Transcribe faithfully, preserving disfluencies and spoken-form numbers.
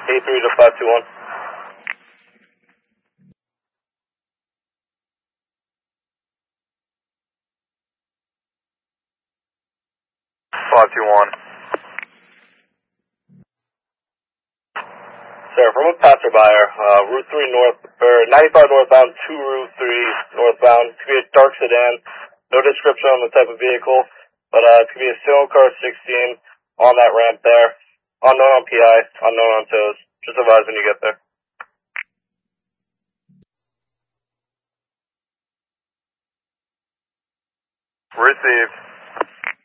eight three to five two one. five two one. Sir, from a passerby, uh, Route three north, or ninety-five northbound to Route three northbound. It's going to be a dark sedan. No description on the type of vehicle, but uh, it's going to be a single car sixteen on that ramp there. Unknown on P I, unknown on tows. Just advise when you get there. Received.